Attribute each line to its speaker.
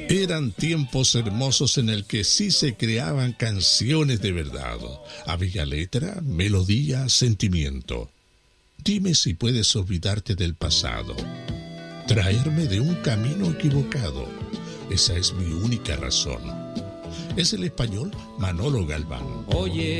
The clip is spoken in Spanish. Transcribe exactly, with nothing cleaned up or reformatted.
Speaker 1: Eran tiempos hermosos en el que sí se creaban canciones de verdad. Había letra, melodía, sentimiento. Dime si puedes olvidarte del pasado, traerme de un camino equivocado. Esa es mi única razón. Es el español Manolo Galván.
Speaker 2: Oye.